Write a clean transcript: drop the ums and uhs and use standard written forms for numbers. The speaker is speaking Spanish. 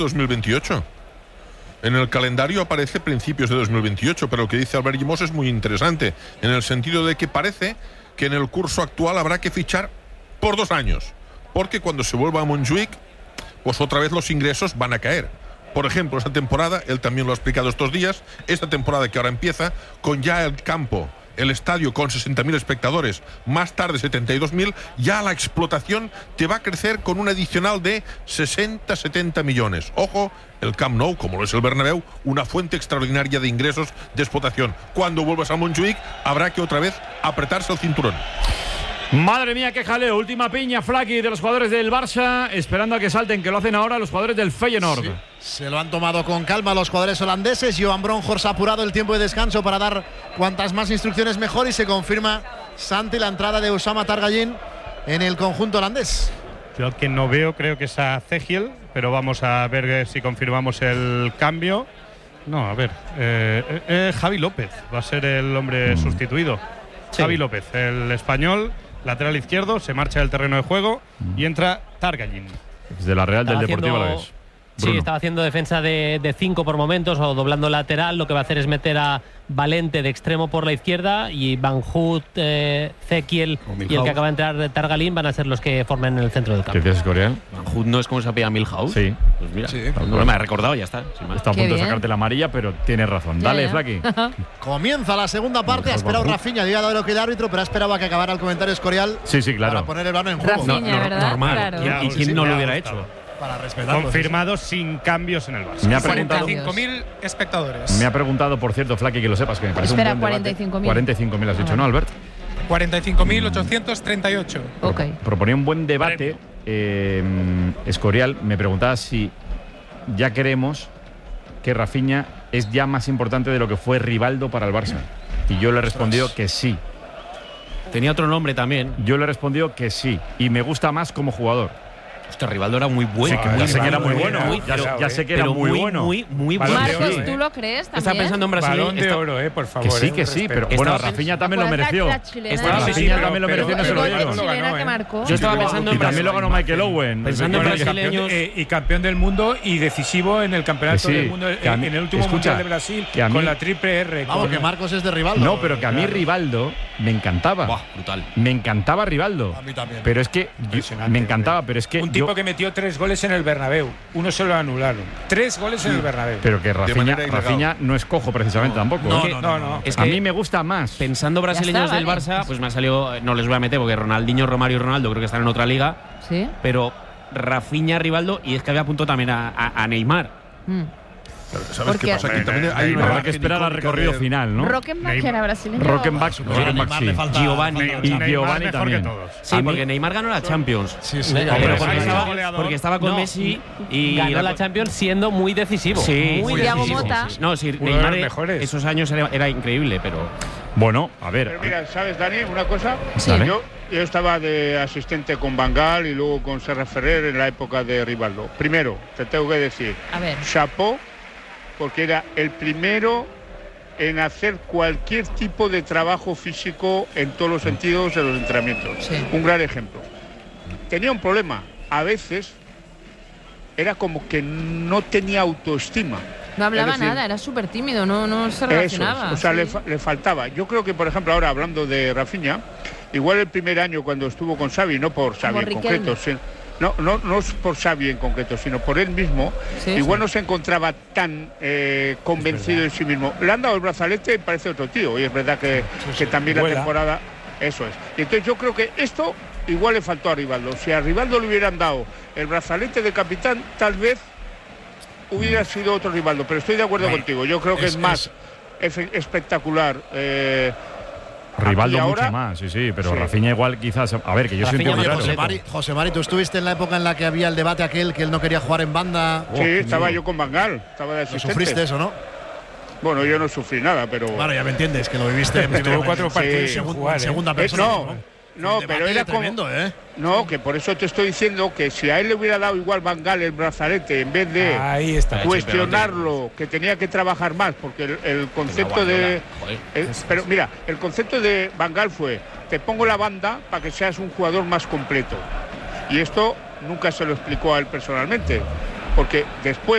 2028. En el calendario aparece principios de 2028, pero lo que dice Albert Llimós es muy interesante, en el sentido de que parece que en el curso actual habrá que fichar por 2 años, porque cuando se vuelva a Montjuic, pues otra vez los ingresos van a caer. Por ejemplo, esta temporada, él también lo ha explicado estos días, esta temporada que ahora empieza, con ya el campo, el estadio con 60.000 espectadores, más tarde 72.000, ya la explotación te va a crecer con un adicional de 60-70 millones. Ojo, el Camp Nou, como lo es el Bernabéu, una fuente extraordinaria de ingresos de explotación. Cuando vuelvas a Montjuic, habrá que otra vez apretarse el cinturón. Madre mía, qué jaleo. Última piña, Flaky, de los jugadores del Barça, esperando a que salten, que lo hacen ahora los jugadores del Feyenoord. Sí, se lo han tomado con calma los jugadores holandeses. Johan Bronkhorst ha apurado el tiempo de descanso para dar cuantas más instrucciones mejor, y se confirma, Santi, la entrada de Oussama Targayin en el conjunto holandés. Yo que no veo, creo que es a Cegiel, pero vamos a ver si confirmamos el cambio. No, a ver, Javi López va a ser el hombre sustituido. Sí. Javi López, el español, lateral izquierdo, se marcha del terreno de juego y entra Targayin. De la Real del Deportivo Alavés. Sí, estaba haciendo defensa de 5 por momentos o doblando lateral. Lo que va a hacer es meter a Valente de extremo por la izquierda, y Van Hout, Cekiel y el que acaba de entrar Targayin van a ser los que formen el centro del campo. ¿Qué dices, Corea? Van Hout no es como se apellida Milhouse. Sí. Pues mira, sí. No me ha recordado, ya está. Está a punto de sacarte la amarilla, pero tienes razón. Dale, Flaky. Comienza la segunda parte. Ha esperado Rafinha, llegado a lo que el árbitro, pero ha esperado a que acabara el comentario Escorial. Sí, claro. Para poner el balón en juego. Rafinha, normal. Claro. ¿Y quién no lo hubiera hecho? Para respetarlo. Confirmado sin cambios en el Barça. Me ha preguntado 45.000 espectadores. Me ha preguntado, por cierto, Flaky, que lo sepas, que me parece Espera, un buen debate. 45.000. 45.000 has dicho, ¿no, Albert? 45.838. Ok. Proponía un buen debate. Escorial me preguntaba si ya creemos que Rafinha es ya más importante de lo que fue Rivaldo para el Barça. Y yo le he respondido que sí. Tenía otro nombre también. Yo le he respondido que sí. Y me gusta más como jugador. Hostia, Rivaldo era muy bueno. Sí, ya sé que era muy bueno. Ya sé que era muy bueno. Muy bueno. Marcos, ¿tú lo crees también? Estaba pensando en Brasil. Balón de oro, por favor. Que sí, pero bueno, Rafinha también lo mereció. Rafinha también lo mereció, no se lo dieron. Yo estaba pensando en Y también lo ganó Michael Owen. Pensando en brasileños. Y campeón del mundo y decisivo en el campeonato del mundo en el último mundial de Brasil con la triple R. Vamos, que Marcos es de Rivaldo. No, pero que a mí Rivaldo me encantaba. Buah, brutal. Me encantaba Rivaldo. A mí también. Pero es que me encantaba, pero es que un tipo que metió 3 goles en el Bernabéu. Uno se lo anularon. 3 goles en el Bernabéu. Pero que Rafinha no es cojo precisamente tampoco. No. Es que a mí me gusta más. Pensando brasileños del Barça, pues me ha salido, no les voy a meter porque Ronaldinho, Romario y Ronaldo creo que están en otra liga. Sí. Pero Rafinha, Rivaldo, y es que había apuntado también a Neymar. ¿Sabes qué pasa? Que también hay una Habrá que esperar al recorrido final, ¿no? Rockenbach era brasileño. Rockenbach sí. Giovanni. Y Giovanni también. Sí, porque Neymar ganó la Champions. Sí. Pero porque estaba con Messi y ganó la Champions siendo muy decisivo. Sí, muy Thiago decisivo. Motta. No, sí, Neymar esos años era increíble, pero Bueno, a ver. Pero mira, ¿sabes, Dani? Una cosa. Sí. Yo estaba de asistente con Van Gaal y luego con Serra Ferrer en la época de Rivaldo. Primero, te tengo que decir, A ver. chapó, porque era el primero en hacer cualquier tipo de trabajo físico en todos los sentidos de los entrenamientos. Sí. Un gran ejemplo. Tenía un problema. A veces era como que no tenía autoestima. No hablaba Es decir, nada, era súper tímido, no se Eso relacionaba. es, o sea, sí. le faltaba. Yo creo que, por ejemplo, ahora hablando de Rafinha, igual el primer año cuando estuvo con Xavi, no por Xavi en concreto, no es por Xavi en concreto, sino por él mismo, igual no se encontraba tan convencido de sí mismo. Le han dado el brazalete y parece otro tío, y es verdad que también la temporada, eso es. Y entonces yo creo que esto igual le faltó a Rivaldo. Si a Rivaldo le hubieran dado el brazalete de capitán, tal vez hubiera sido otro Rivaldo, pero estoy de acuerdo contigo. Yo creo que es más espectacular. Rivaldo mucho más, sí, pero Rafinha igual quizás. A ver, que yo soy un tío muy raro. José Mari, tú estuviste en la época en la que había el debate aquel que él no quería jugar en banda. Sí, estaba yo con Van Gaal, estaba de asistente. ¿Sufriste eso, no? Bueno, yo no sufrí nada, pero. Bueno, ya me entiendes, que lo viviste en Estuvo 4 partidos sin jugar. Segunda persona. No, pero era tremendo, como. No, que por eso te estoy diciendo que si a él le hubiera dado igual Van Gaal el brazalete, en vez de cuestionarlo, que tenía que trabajar más, porque el concepto de. Pero mira, el concepto de Van Gaal fue: te pongo la banda para que seas un jugador más completo. Y esto nunca se lo explicó a él personalmente. porque después